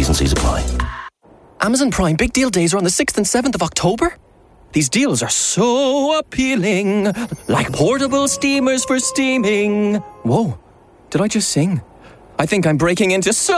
T's and C's apply. Amazon Prime Big Deal Days are on the 6th and 7th of October. These deals are so appealing. Like portable steamers for steaming. Whoa, did I just sing? I think I'm breaking into so